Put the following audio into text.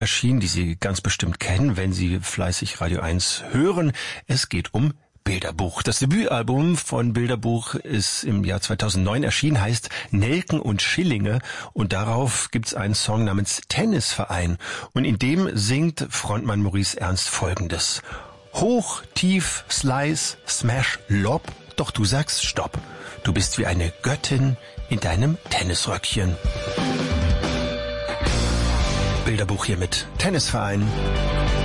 erschienen, die Sie ganz bestimmt kennen, wenn Sie fleißig Radio 1 hören. Es geht um Bilderbuch. Das Debütalbum von Bilderbuch ist im Jahr 2009 erschienen, heißt Nelken und Schillinge, und darauf gibt's einen Song namens Tennisverein, und in dem singt Frontmann Maurice Ernst Folgendes: Hoch, tief, Slice, Smash, Lob, doch du sagst Stopp. Du bist wie eine Göttin in deinem Tennisröckchen. Bilderbuch hier mit Tennisverein.